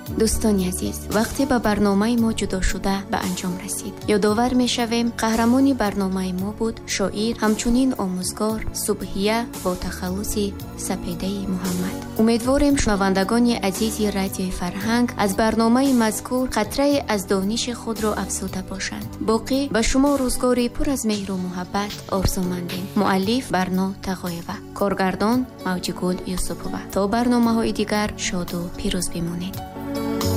دوستان عزیز، وقتی به برنامه ما جدا شده به انجام رسید. یادآور میشویم قهرمانی برنامه ما بود شاعر همچنین آموزگار صبحیه با تخلص سپیده محمد. امیدواریم شنوندگان عزیز رادیوی فرهنگ از برنامه مذکور قطره از دانش خود را افزوده باشند. باقی به شما روزگاری پر از مهر و محبت آرزومندیم. مؤلف برنا تقایوه، کارگردان موجی گل یوسفوه. تا برنامه‌های دیگر شاد و پیروز بمانید.